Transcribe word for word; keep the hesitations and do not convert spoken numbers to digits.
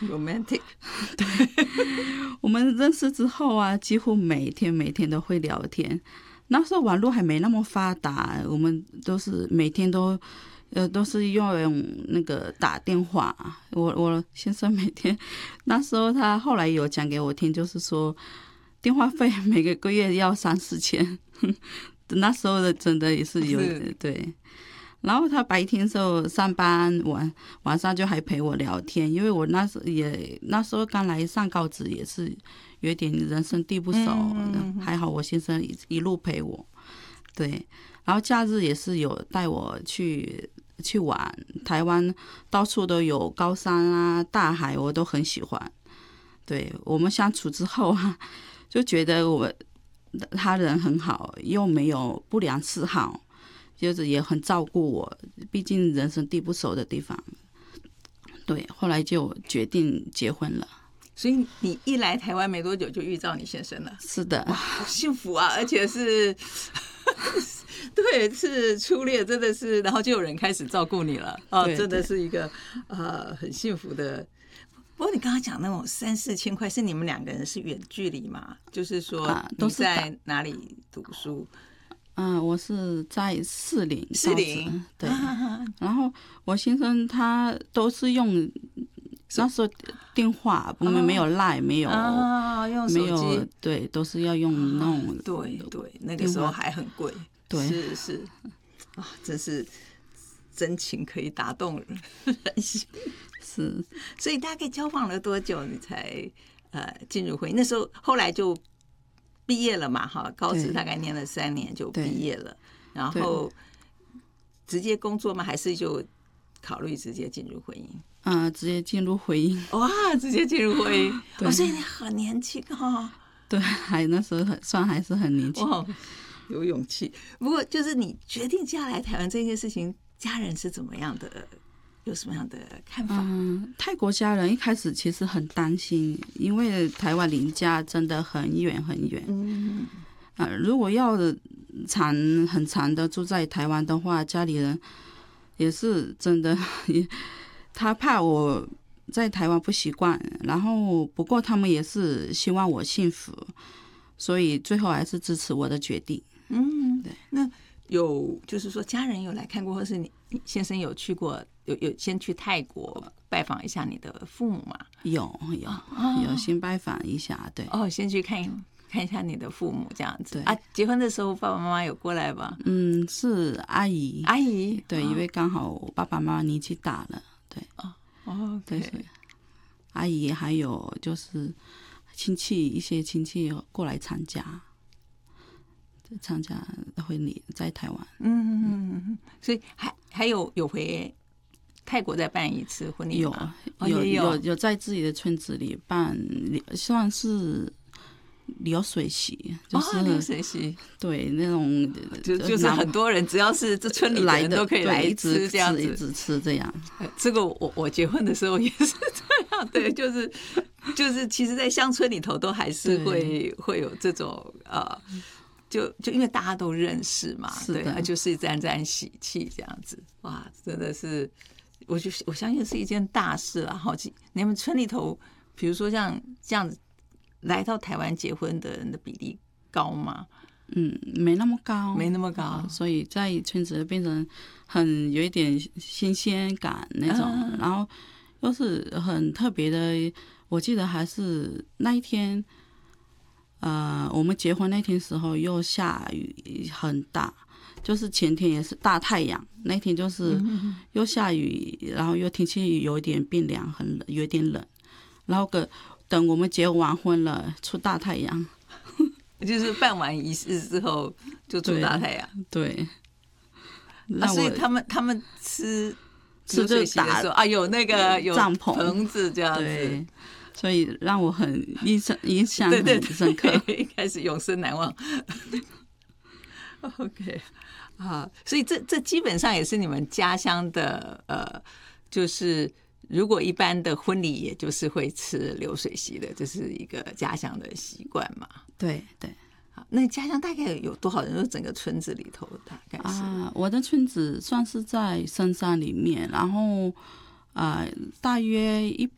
romantic。 对，我们认识之后啊，几乎每天每天都会聊天。那时候网络还没那么发达，我们都是每天都呃都是用那个打电话。我我先生每天那时候他后来有讲给我听，就是说电话费每个个月要三四千，那时候的真的也是有是对。然后他白天的时候上班，晚晚上就还陪我聊天，因为我那时也那时候刚来上高职，也是有点人生地不熟， 嗯、 还好我先生一一路陪我，对。然后假日也是有带我去去玩，台湾到处都有高山啊、大海，我都很喜欢。对，我们相处之后啊，就觉得我他人很好，又没有不良嗜好。就是也很照顾我，毕竟人生地不熟的地方。对，后来就决定结婚了。 所以你一来台湾没多久就遇到你先生了。 是的， 哇，好幸福啊！而且是，对，是初恋，真的是，然后就有人开始照顾你了啊、哦，真的是一个呃很幸福的。不过你刚刚讲那种三四千块，是你们两个人是远距离嘛？就是说你在哪里读书？ 嗯，我是在士林， 士林对、啊。然后我先生他都是用那时候电话，我们没有 Line， 没有、 啊、用手机， 没有，对，都是要用那种、啊。 对对，那个时候还很贵。 对， 是是啊，真是真情可以打动人心。 是， 所以大概交往了多久，你才呃进入婚姻？那时候后来就毕业了嘛，哈，高职大概念了三年就毕业了，然后直接工作吗？还是就考虑直接进入婚姻？ 嗯、呃，直接进入婚姻。 哇，直接进入婚姻，哦，所以你很年轻哈、哦。 对，还那时候很算还是很年轻， 哇，有勇气。不过就是你决定嫁来台湾这件事情，家人是怎么样的？有什么样的看法？ 嗯，泰国家人一开始其实很担心，因为台湾离家真的很远很远。 嗯， 啊、呃，如果要长很长的住在台湾的话，家里人也是真的，他怕我在台湾不习惯，然后不过他们也是希望我幸福，所以最后还是支持我的决定。 嗯， 对。 那有就是说家人有来看过，或是你先生有去过？有有先去泰国拜访一下你的父母吗？ 有有、哦、有先拜访一下，对。 哦，先去看看一下你的父母这样子。 对啊，结婚的时候爸爸妈妈有过来吧？ 嗯，是阿姨。 阿姨， 对， 哦、 因为刚好我爸爸妈妈年纪大了，对。 哦哦， 对，阿姨还有就是亲戚，一些亲戚过来参加。参加婚礼在台湾。 嗯嗯嗯，所以还还有有回泰国再办一次婚礼吗？ 有有、哦、有 有, 有在自己的村子里办，算是流水席，就是、 哦、流水席， 对，那种就就是很多人只要是这村里的人都可以来吃这样子， 一直吃这样。 这个我我结婚的时候也是这样，对，就是就是其实，在乡村里头都还是会会有这种呃。就就因为大家都认识嘛，对，就是沾沾喜气这样子，哇，真的是，我就我相信是一件大事了。好，你们村里头，比如说像这样子来到台湾结婚的人的比例高吗？ 嗯，没那么高， 没那么高， 所以在村子变成很有一点新鲜感那种，啊、然后又是很特别的。我记得还是那一天。呃，我们结婚那天时候又下雨很大，就是前天也是大太阳，那天就是又下雨，然后又天气有一点变凉，很冷，有点冷。然后个等我们结完婚了，出大太阳， 就是办完仪式之后就出大太阳。对，对啊、所以他们他们吃吃就打啊，有那个有帐篷棚子这样子。 对，所以让我很印象印象很深刻， 对对对，开始永生难忘。OK 啊，所以这这基本上也是你们家乡的呃，就是如果一般的婚礼，也就是会吃流水席的，这是一个家乡的习惯嘛。 对对。 好，那家乡大概有多少人？就整个村子里头大概是啊，我的村子算是在深山里面，然后啊、呃，大约一